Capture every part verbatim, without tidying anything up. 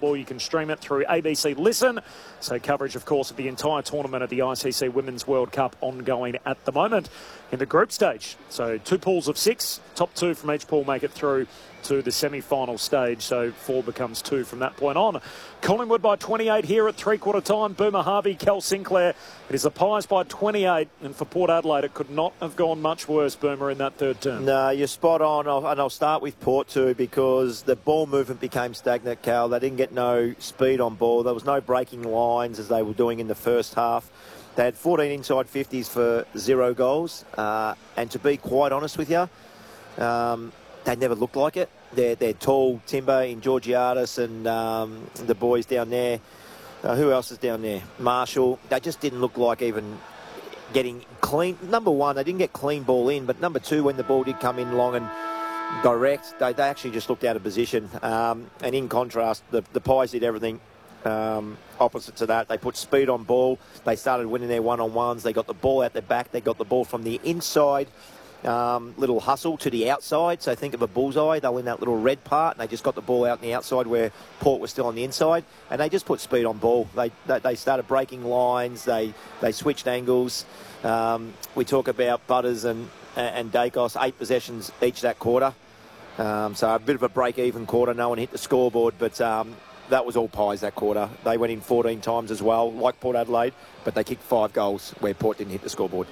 football. You can stream it through A B C Listen. So coverage, of course, of the entire tournament of the I C C Women's World Cup ongoing at the moment in the group stage. So two pools of six. Top two from each pool make it through to the semi-final stage, so four becomes two from that point on. Collingwood by twenty-eight here at three-quarter time. Boomer Harvey, Cal Sinclair. It is the Pies by twenty-eight, and for Port Adelaide, it could not have gone much worse, Boomer, in that third term. No, you're spot on, and I'll start with Port too, because the ball movement became stagnant, Cal. They didn't get no speed on ball. There was no breaking lines as they were doing in the first half. They had fourteen inside fifties for zero goals, uh, and to be quite honest with you, um, they never looked like it. They're, they're tall, Timber in Georgiadis and um, the boys down there. Uh, who else is down there? Marshall. They just didn't look like even getting clean. Number one, they didn't get clean ball in, but number two, when the ball did come in long and direct, they, they actually just looked out of position. Um, and in contrast, the, the Pies did everything um, opposite to that. They put speed on ball. They started winning their one-on-ones. They got the ball out their back. They got the ball from the inside. Um, little hustle to the outside, so think of a bullseye. They were in that little red part, and they just got the ball out on the outside where Port was still on the inside, and they just put speed on ball. They they, they started breaking lines. They they switched angles. Um, we talk about Butters and and Dacos, eight possessions each that quarter. Um, so a bit of a break-even quarter. No one hit the scoreboard, but um, that was all Pies that quarter. They went in fourteen times as well, like Port Adelaide, but they kicked five goals where Port didn't hit the scoreboard.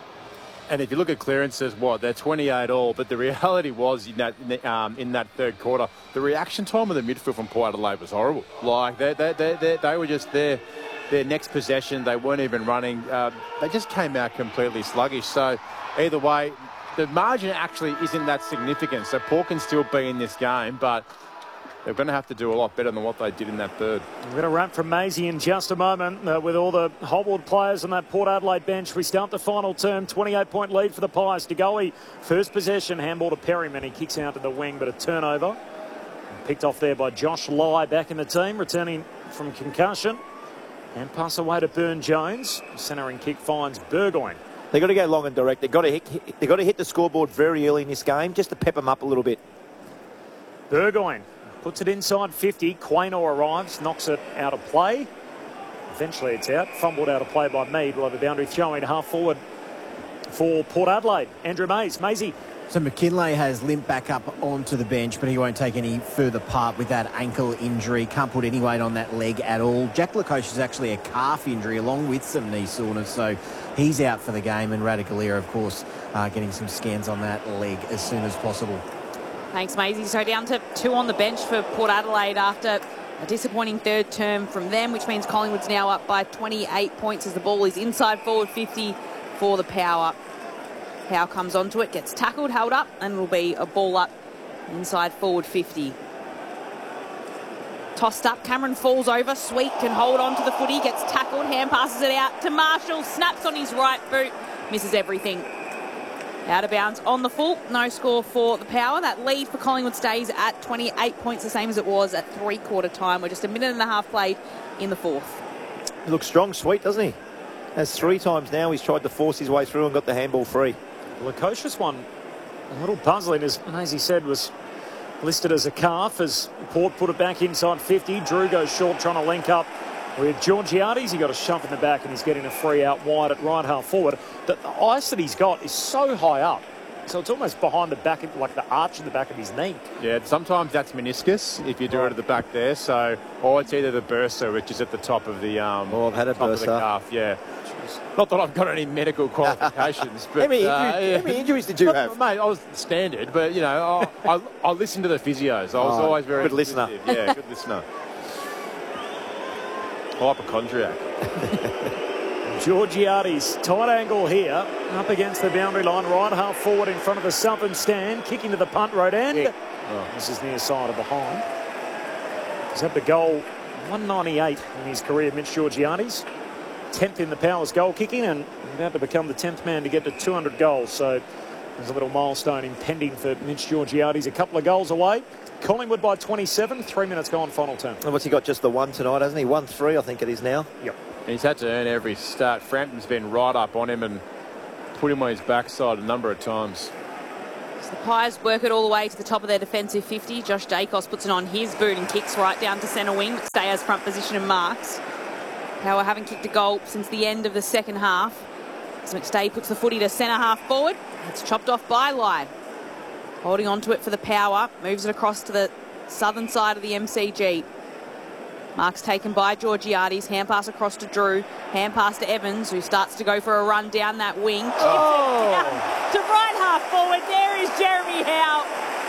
And if you look at clearances, what, they're twenty-eight all, but the reality was in that, um, in that third quarter, the reaction time of the midfield from Port Adelaide was horrible. Like, they, they, they, they, they were just there. Their next possession, they weren't even running. Uh, they just came out completely sluggish. So either way, the margin actually isn't that significant. So Port can still be in this game, but they're going to have to do a lot better than what they did in that third. We're going to wrap from Maisie in just a moment uh, with all the Hobwood players on that Port Adelaide bench. We start the final term, twenty-eight point lead for the Pies. DeGoey, first possession, handball to Perryman. He kicks out to the wing, but a turnover. Picked off there by Josh Lai, back in the team, returning from concussion. And pass away to Burn Jones. Centering kick finds Burgoyne. They've got to go long and direct. They've got to hit, they've got to hit the scoreboard very early in this game, just to pep them up a little bit. Burgoyne puts it inside fifty. Quaino arrives, knocks it out of play. Eventually it's out. Fumbled out of play by Mead. We'll have a boundary throwing half forward for Port Adelaide. Andrew Mays. Maisie. So McKinlay has limped back up onto the bench, but he won't take any further part with that ankle injury. Can't put any weight on that leg at all. Jack Lacoste is actually a calf injury along with some knee soreness, so he's out for the game. And Radicalera, of course, uh, getting some scans on that leg as soon as possible. Thanks, Maisie. So down to two on the bench for Port Adelaide after a disappointing third term from them, which means Collingwood's now up by twenty-eight points as the ball is inside forward fifty for the Power. Howe comes onto it, gets tackled, held up, and it'll be a ball up inside forward fifty. Tossed up, Cameron falls over, Sweet can hold on to the footy, gets tackled, hand passes it out to Marshall, snaps on his right boot, misses everything. Out of bounds on the full, no score for the Power. That lead for Collingwood stays at twenty-eight points, the same as it was at three-quarter time. We're just a minute and a half played in the fourth. He looks strong, Sweet, doesn't he? That's three times now he's tried to force his way through and got the handball free. Lacocious one, a little puzzling, as Maisie said, was listed as a calf as Port put it back inside fifty. Drew goes short trying to link up with Georgiades. He got a shove in the back and he's getting a free out wide at right half forward. The ice that he's got is so high up, so it's almost behind the back, of, like the arch in the back of his knee. Yeah, sometimes that's meniscus if you do right. it at the back there. So, or it's either the bursa, which is at the top of the um. Oh, I've had a top bursa. Of the calf. Yeah. Not that I've got any medical qualifications, but how many, uh, injuries, yeah. how many injuries did you have, mate? I was standard, but you know, I I, I listened to the physios. I was oh, always very good listener. Yeah, good listener. Hypochondriac. Georgiades, tight angle here, up against the boundary line, right half forward in front of the southern stand, kicking to the punt road end. Yeah. Oh, this is near side of behind. He's had the goal one ninety-eight in his career, Mitch Georgiades. tenth in the Powers goal kicking and about to become the tenth man to get to two hundred goals. So there's a little milestone impending for Mitch Georgiades. A couple of goals away. Collingwood by twenty-seven, three minutes gone, final term. And what's he got, just the one tonight, hasn't he? one three, I think it is now. Yep. And he's had to earn every start. Frampton's been right up on him and put him on his backside a number of times. So the Pies work it all the way to the top of their defensive fifty. Josh Dacos puts it on his boot and kicks right down to centre wing. Stay as front position and marks. Power haven't kicked a goal since the end of the second half. As McStay puts the footy to centre half forward. It's chopped off by Lai. Holding on to it for the Power. Moves it across to the southern side of the M C G. Mark's taken by Georgiades. Hand pass across to Drew. Hand pass to Evans, who starts to go for a run down that wing. Oh. Down to right half forward. There is Jeremy Howe,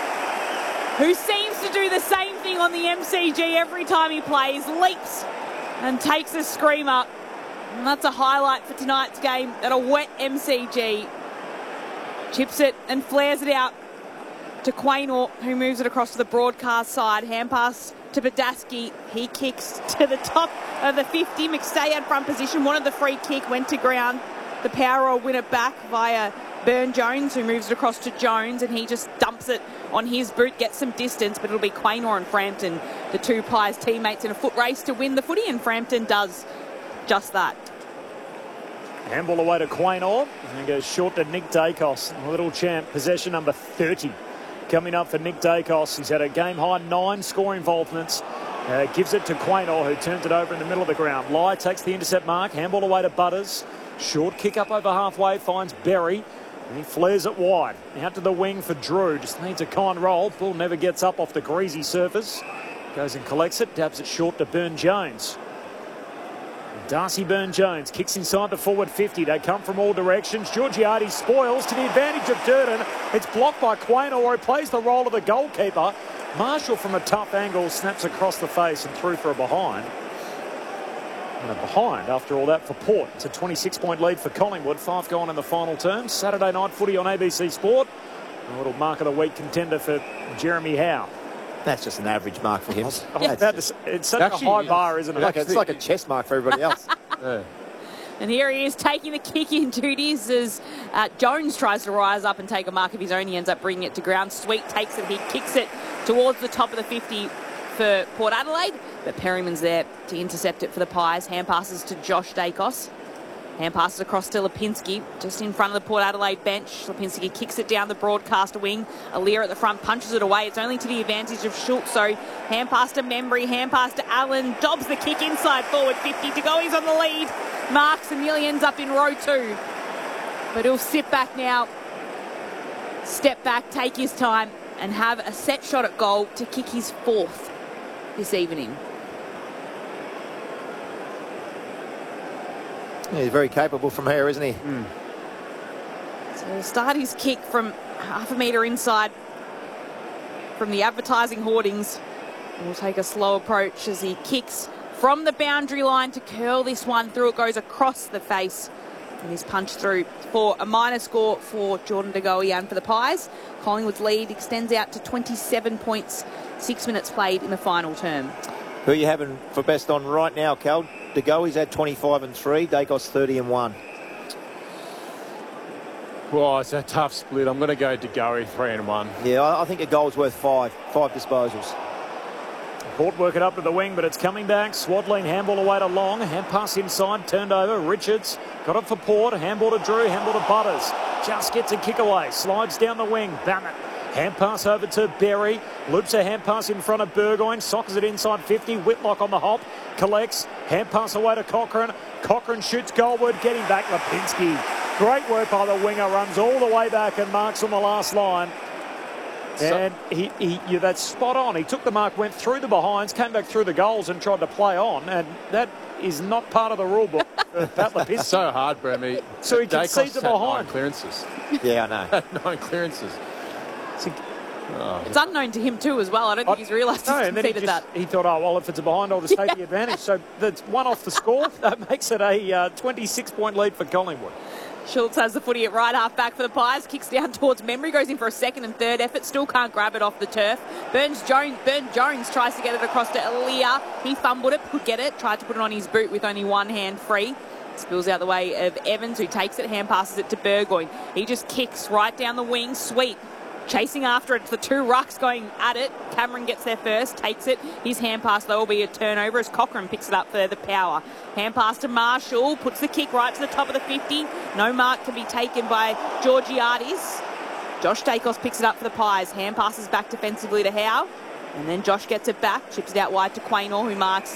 who seems to do the same thing on the M C G every time he plays. Leaps and takes a screamer. And that's a highlight for tonight's game at a wet M C G. Chips it and flares it out to Quaynor, who moves it across to the broadcast side. Hand pass to Badaski. He kicks to the top of the fifty. McStay had front position, wanted the free kick, went to ground. The Power will win it back via Burn Jones, who moves it across to Jones, and he just dumps it on his boot, gets some distance, but it'll be Quaynor and Frampton, the two Pies teammates, in a foot race to win the footy, and Frampton does just that. Handball away to Quaynor and goes short to Nick Dacos. Little champ, possession number thirty. Coming up for Nick Dacos. He's had a game-high nine score involvements. Uh, gives it to Quaynor, who turns it over in the middle of the ground. Lai takes the intercept mark. Handball away to Butters. Short kick up over halfway. Finds Berry. And he flares it wide. Out to the wing for Drew. Just needs a kind roll. Bull never gets up off the greasy surface. Goes and collects it. Dabs it short to Burn Jones. Darcy Burn-Jones kicks inside the forward fifty. They come from all directions. Georgiades spoils to the advantage of Durden. It's blocked by Quaynor, who plays the role of the goalkeeper. Marshall, from a tough angle, snaps across the face and through for a behind. And a behind, after all that, for Port. It's a twenty-six point lead for Collingwood. Five gone in the final term. Saturday night footy on A B C Sport. A little mark of the week contender for Jeremy Howe. That's just an average mark for him. Yeah, it's, it's such Actually, a high yes. bar, isn't it? Like, it's like a chess mark for everybody else. Yeah. And here he is taking the kick in duties as uh, Jones tries to rise up and take a mark of his own. He ends up bringing it to ground. Sweet takes it. He kicks it towards the top of the fifty for Port Adelaide. But Perryman's there to intercept it for the Pies. Hand passes to Josh Dacos. Hand passes across to Lipinski, just in front of the Port Adelaide bench. Lipinski kicks it down the broadcast wing. Alir at the front punches it away. It's only to the advantage of Schultz. So hand pass to Membry, hand pass to Allen. Dobbs the kick inside forward fifty to go. He's on the lead. Marks and nearly ends up in row two. But he'll sit back now, step back, take his time, and have a set shot at goal to kick his fourth this evening. Yeah, he's very capable from here, isn't he? Mm. So he'll start his kick from half a metre inside from the advertising hoardings. We'll take a slow approach as he kicks from the boundary line to curl this one through. It goes across the face and is punched through for a minor score for Jordan De Goey and for the Pies. Collingwood's lead extends out to twenty-seven points, six minutes played in the final term. Who are you having for best on right now, Cal? De Goey's had twenty-five and three. Dacos thirty and one. Well, it's a tough split. I'm going to go De Goey three and one. Yeah, I, I think a goal's worth five. Five disposals. Port work it up to the wing, but it's coming back. Swadling, handball away to Long. Hand pass inside, turned over. Richards got it for Port. Handball to Drew, handball to Butters. Just gets a kick away. Slides down the wing. Bannett. Hand pass over to Berry. Loops a hand pass in front of Burgoyne. Sockers it inside fifty. Whitlock on the hop. Collects. Hand pass away to Cochrane. Cochrane shoots goalward. Getting back Lipinski. Great work by the winger. Runs all the way back and marks on the last line. And he, he yeah, that's spot on. He took the mark, went through the behinds, came back through the goals and tried to play on. And that is not part of the rule book. Pat Lipinski. So hard, Bremy. So he concedes the behind. Nine clearances. Yeah, I know. Nine clearances. Oh. It's unknown to him too as well. I don't think he's realised no, he's and then he, conceded just, that. he thought, oh, well, if it's a behind, I'll just take the advantage. So that's one off the score. That makes it a uh, twenty-six point lead for Collingwood. Schultz has the footy at right half back for the Pies. Kicks down towards Membry. Goes in for a second and third effort. Still can't grab it off the turf. Burns Jones, Burn Jones tries to get it across to Alir. He fumbled it. Could get it. Tried to put it on his boot with only one hand free. Spills out the way of Evans, who takes it. Hand passes it to Burgoyne. He just kicks right down the wing. Sweet. Chasing after it. The two rucks going at it. Cameron gets there first. Takes it. His hand pass, though, will be a turnover as Cochrane picks it up for the Power. Hand pass to Marshall. Puts the kick right to the top of the fifty. No mark can be taken by Georgiades. Josh Dacos picks it up for the Pies. Hand passes back defensively to Howe. And then Josh gets it back, chips it out wide to Quaynor, who marks